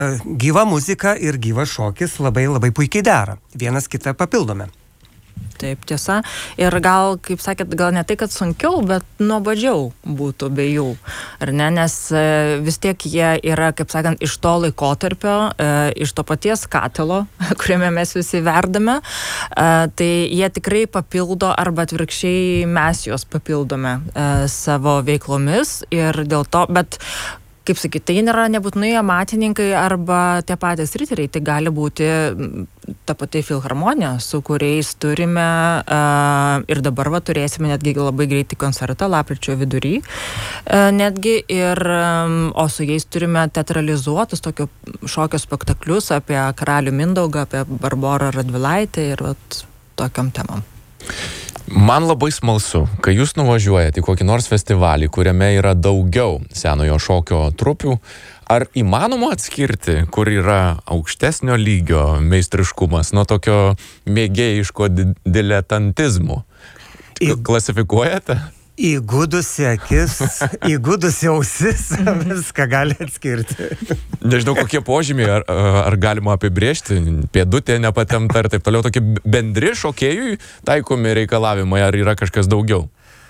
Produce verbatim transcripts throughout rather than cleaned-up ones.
gyva muzika ir gyvas šokis labai labai puikiai dera. Vienas kitą papildome. Taip, tiesa. Ir gal, kaip sakėt, gal ne tai, kad sunkiau, bet nuobodžiau būtų be jų. Ar ne? Nes vis tiek jie yra, kaip sakant, iš to laikotarpio, iš to paties katilo, kuriame mes visi verdame. Tai jie tikrai papildo arba atvirkščiai mes juos papildome savo veiklomis ir dėl to, bet kaip sakyti, tai nėra nebūtinai amatininkai arba tie patys riteriai, tai gali būti ta pati filharmonija, su kuriais turime uh, ir dabar va turėsime netgi labai greitai koncertą lapkričio vidury, uh, netgi ir, um, o su jais turime teatralizuotus tokio šokio spektaklius apie karalių Mindaugą, apie Barborą Radvilaitę ir vat tokiam temam. Man labai smalsu, kai jūs nuvažiuojate į kokį nors festivalį, kuriame yra daugiau senojo šokio trupių, ar įmanoma atskirti, kur yra aukštesnio lygio meistriškumas nuo tokio mėgėjiško diletantizmo? Klasifikuojate? Įgudusi akis, įgudusi ausis, viską gali atskirti. Nežinau, kokie požymiai, ar, ar galima apibrėžti, pėdutė nepatemta ir taip toliau, tokie bendri šokėjui taikomi reikalavimai, ar yra kažkas daugiau?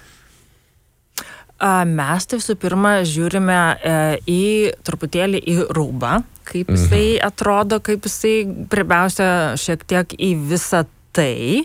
Mes tai visų pirma žiūrime į truputėlį į rūbą, kaip jisai mhm. atrodo, kaip jisai pirmiausia šiek tiek į visą tai.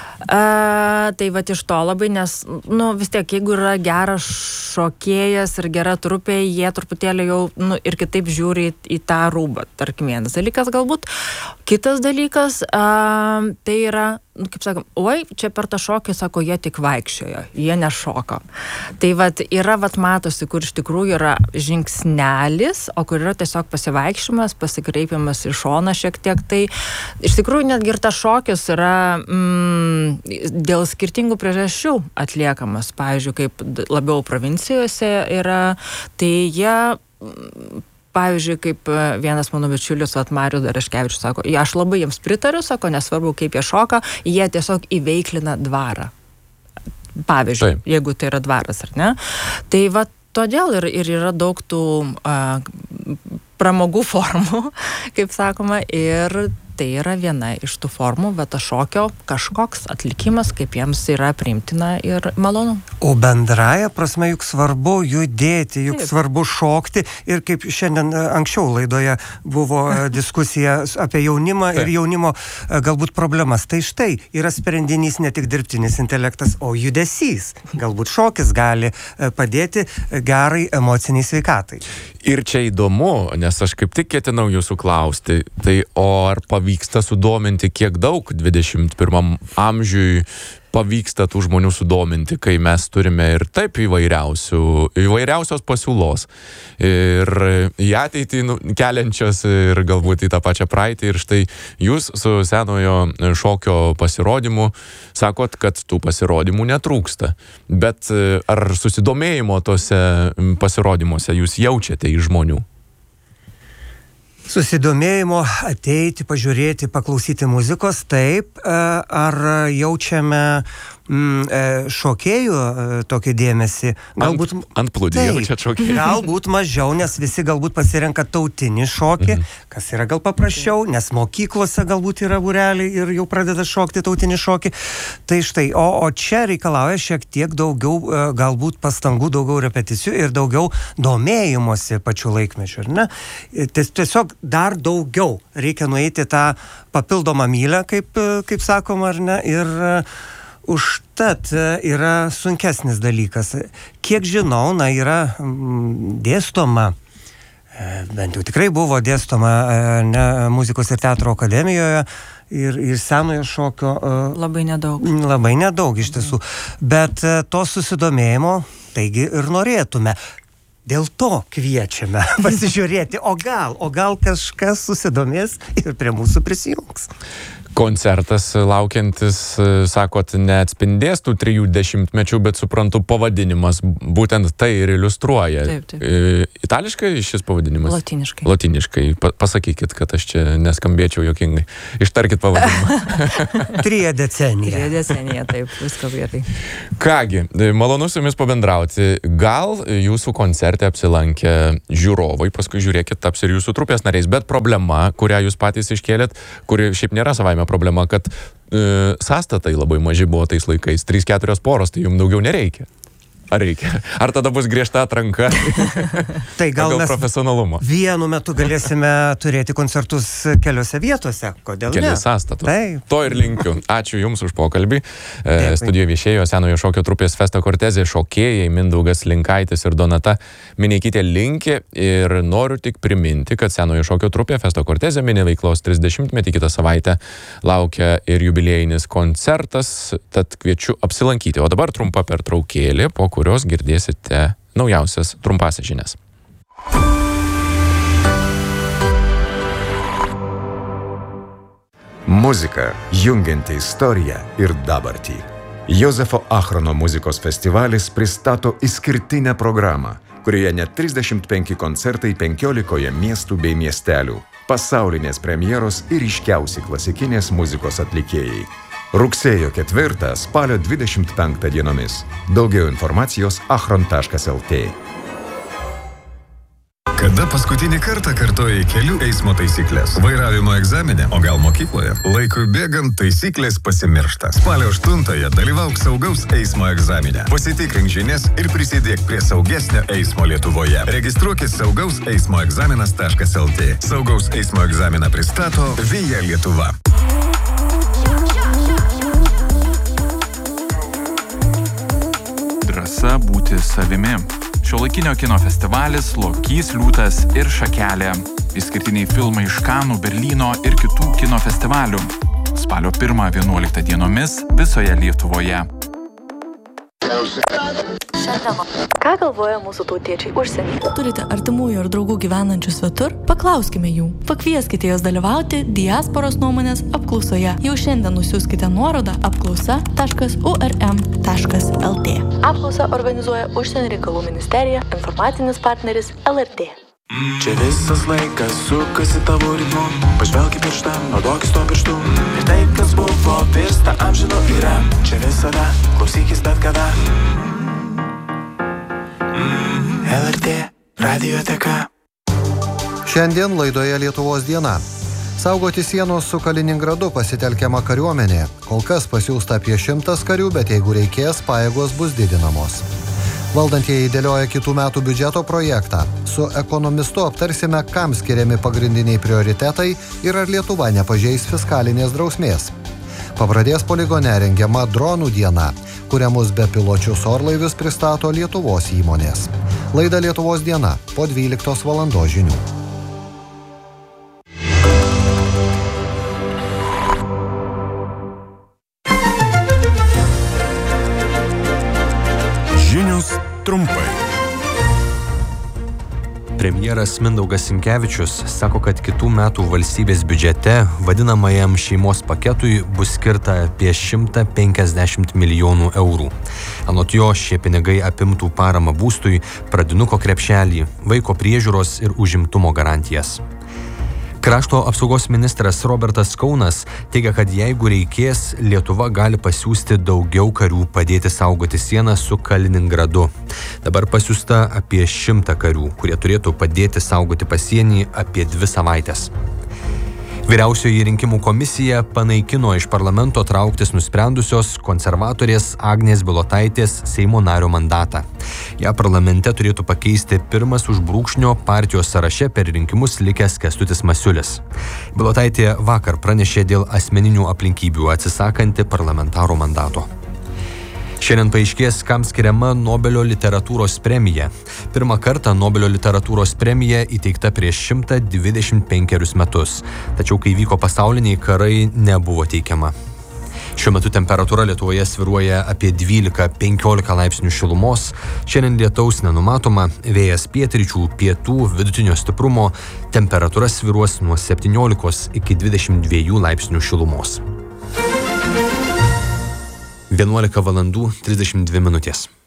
Uh, tai vat iš to labai, nes nu, vis tiek, jeigu yra geras šokėjas ir gera trupė, jie truputėlį jau nu, ir kitaip žiūri į, į tą rūbą, tarkim, vienas dalykas galbūt. Kitas dalykas, uh, tai yra, nu, kaip sakom, oi, čia per tą šokį, sako, jie tik vaikščiojo, jie nešoko. Tai vat yra, vat matosi, kur iš tikrųjų yra žingsnelis, o kur yra tiesiog pasivaikščiojimas, pasikreipimas į šoną šiek tiek, tai iš tikrųjų netgi ir tas šokis yra mm, dėl skirtingų priežasčių atliekamas. Pavyzdžiui, kaip labiau provincijose yra, tai jie, pavyzdžiui, kaip vienas mano bičiulis, Marius Daraškevičius, sako, aš labai jiems pritariu, sako, nesvarbu, kaip jie šoka, jie tiesiog įveiklina dvarą. Pavyzdžiui, Taip. jeigu tai yra dvaras, ar ne? Tai va, todėl ir, ir yra daug tų uh, pramogų formų, kaip sakoma, ir tai yra viena iš tų formų, bet tas šokio kažkoks atlikimas, kaip jiems yra priimtina ir malonu. O bendraja prasme juk svarbu judėti, juk Taip. svarbu šokti ir kaip šiandien anksčiau laidoje buvo diskusija apie jaunimą Taip. ir jaunimo galbūt problemas. Tai štai yra sprendinys ne tik dirbtinis intelektas, o judesys. Galbūt šokis gali padėti gerai emociniai sveikatai. Ir čia įdomu, nes aš kaip tik ketinau jūsų klausti, tai o ar pavyksta sudominti kiek daug dvidešimt pirmam amžiui pavyksta tų žmonių sudominti, kai mes turime ir taip įvairiausių, įvairiausios pasiūlos ir į ateitį nu, keliančios ir galbūt į tą pačią praeitį. Ir štai jūs su senojo šokio pasirodymu sakot, kad tų pasirodymų netrūksta. Bet ar susidomėjimo tose pasirodymuose jūs jaučiate iš žmonių? Susidomėjimo ateiti, pažiūrėti, paklausyti muzikos, taip, ar jaučiame mm, šokėjų tokį dėmesį? Galbūt, ant, ant plūdį jaučiat šokėjų. Galbūt mažiau, nes visi galbūt pasirenka tautinį šokį, mhm. kas yra gal paprasčiau, nes mokyklose galbūt yra būreliai ir jau pradeda šokti tautinį šokį. Tai štai, o, o čia reikalauja šiek tiek daugiau galbūt pastangų, daugiau repeticijų ir daugiau domėjimosi pačiu laikmečiu, ar ne? Tiesiog dar daugiau reikia nueiti tą papildomą mylę, kaip, kaip sakoma, ar ne, ir uh, užtat yra sunkesnis dalykas. Kiek žinau, na, yra mm, dėstoma, bent jau tikrai buvo dėstoma ne, muzikos ir teatro akademijoje ir, ir senojo šokio. Uh, labai nedaug. Labai nedaug iš tiesų, bet uh, to susidomėjimo, taigi ir norėtume. Dėl to kviečiame pasižiūrėti, o gal, o gal kažkas susidomės ir prie mūsų prisijungs. koncertas laukiantis, sakot, neatspindės tų trijų dešimtmečių, bet suprantu, pavadinimas būtent tai ir iliustruoja. Taip, taip. Itališkai šis pavadinimas? Lotiniškai. Lotiniškai. Pa- pasakykit, kad aš čia neskambėčiau jokingai. Ištarkit pavadinimą. Trija decenija. Trija decenija, taip, viskas gerai. Kągi, malonu su jumis pabendrauti. Gal jūsų koncerte apsilankę žiūrovai, paskui žiūrėkit, taps ir jūsų trupės nariais, bet problema, kurią jūs patys iškėlėt, kuri šiaip nėra savaime problema, kad e, sąstatai labai maži buvo tais laikais, trys keturios poros, tai jums daugiau nereikia. Ar reikia? Ar tada bus griežta atranka? Tai gal mes profesionalumo. vienu metu galėsime turėti koncertus keliose vietose. Kodėl Keli ne? sąstatų. Taip. To ir linkiu. Ačiū Jums už pokalbį. E, Dėkui. studijoje viešėjo senojo šokio trupės Festa Cortezė šokėjai Mindaugas Linkaitis ir Donata Mineikytė Linkė. Ir noriu tik priminti, kad senojo šokio trupė Festa Cortezė mini veiklos trisdešimtmetį, kitą savaitę laukia ir jubiliejinis koncertas, tad kviečiu apsilankyti. O dabar trumpa pertraukėlė, po kurios girdėsite naujausias trumpasias žinias. Muzika, jungianti istoriją ir dabartį. Jozefo Achrono muzikos festivalis pristato išskirtinę programą, kurioje net trisdešimt penki koncertai penkiolikoje miestų bei miestelių, pasaulinės premjeros ir ryškiausi klasikinės muzikos atlikėjai. Rugsėjo ketvirtą, spalio dvidešimt penktą dienomis. Daugiau informacijos achron taškas lt. Kada paskutinį kartą kartojai kelių eismo taisyklės? Vairavimo egzamine, o gal mokykloje? Laikui bėgant taisyklės pasimiršta. Spalio aštuntąją dalyvauk saugaus eismo egzamine. Pasitikrink žinias ir prisidėk prie saugesnio eismo Lietuvoje. Registruokis saugaus eismo egzaminas taškas lt. Saugaus eismo egzaminą pristato Via Lietuva. Drąsa būti savimi. Šiuolaikinio kino festivalis Lokys, Liūtas ir Šakelė. Išskirtiniai filmai iš Kanų, Berlyno ir kitų kino festivalių. Spalio pirmą vienuoliktą dienomis visoje Lietuvoje. Ką galvoja mūsų tautiečiai užsienyje? Turite artimųjų ir draugų gyvenančių svetur? Paklauskime jų. Pakvieskite juos dalyvauti diasporos nuomonės apklausoje. Jau šiandien nusiųskite nuorodą apklausa taškas u er em taškas lt. Apklausą organizuoja Užsienio reikalų ministerija, informacinis partneris el er tė. Čia visas laikas sukasi tavo ritmu. Pažvelk į pirštą, naudokis to pirštu. Ir tai, kas buvo, virsta amžino yra. Čia visada, klausykis bet kada. el er tė radioteka. Šiandien laidoje Lietuvos diena. Saugoti sienos su Kaliningradu pasitelkiama kariuomenė. Kol kas pasiųsta apie šimtas karių, bet jeigu reikės, pajėgos bus didinamos. Valdantieji dėlioja kitų metų biudžeto projektą. Su ekonomistu aptarsime, kam skiriami pagrindiniai prioritetai ir ar Lietuva nepažeis fiskalinės drausmės. Pabradės poligone rengiama dronų diena, kuriamus bepiločius orlaivius pristato Lietuvos įmonės. Laida Lietuvos diena po dvyliktos valandos žinių. Žinios trumpai. Premjeras Mindaugas Sinkevičius sako, kad kitų metų valstybės biudžete vadinamajam šeimos paketui bus skirta apie šimtą penkiasdešimt milijonų eurų. Anot jo, šie pinigai apimtų paramą būstui, pradinuko krepšelį, vaiko priežiūros ir užimtumo garantijas. Krašto apsaugos ministras Robertas Kaunas teigia, kad jeigu reikės, Lietuva gali pasiųsti daugiau karių padėti saugoti sieną su Kaliningradu. Dabar pasiųsta apie šimtą karių, kurie turėtų padėti saugoti pasienį apie dvi savaitės. Vyriausioji rinkimų komisija panaikino iš parlamento trauktis nusprendusios konservatorės Agnės Bilotaitės Seimo nario mandatą. Ja parlamente turėtų pakeisti pirmas už brūkšnio partijos sąraše per rinkimus likęs Kęstutis Masiulis. Bilotaitė vakar pranešė dėl asmeninių aplinkybių atsisakanti parlamentaro mandato. Šiandien paaiškės, kam skiriama Nobelio literatūros premija. Pirmą kartą Nobelio literatūros premija įteikta prieš šimtą dvidešimt penkerius metus, tačiau kai vyko pasauliniai karai, nebuvo teikiama. Šiuo metu temperatūra Lietuvoje svyruoja apie dvylika penkiolika laipsnių šilumos, šiandien lietaus nenumatoma, vėjas pietryčių, pietų, vidutinio stiprumo, temperatūra svyruos nuo septyniolikos iki dvidešimt dviejų laipsnių šilumos. vienuolika valandų trisdešimt dvi minutės.